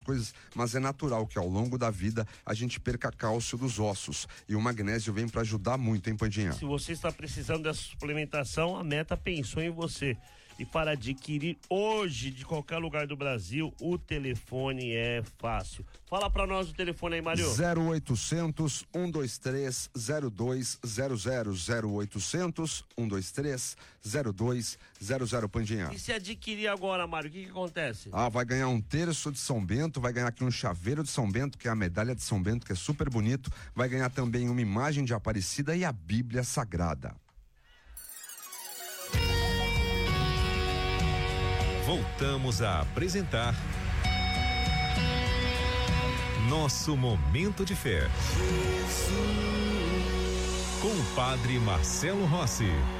coisas, mas é natural que ao longo da vida a gente perca cálcio dos ossos. E o magnésio vem para ajudar muito, hein, Pandinha? Se você está precisando dessa suplementação, a Meta pensou em você. E para adquirir hoje, de qualquer lugar do Brasil, o telefone é fácil. Fala para nós o telefone aí, Mário. 0800 123 0200 0800 123 0200, Pandinha. E se adquirir agora, Mário, o que acontece? Vai ganhar um terço de São Bento, vai ganhar aqui um chaveiro de São Bento, que é a medalha de São Bento, que é super bonito, vai ganhar também uma imagem de Aparecida e a Bíblia Sagrada. Voltamos a apresentar Nosso Momento de Fé. Com o Padre Marcelo Rossi.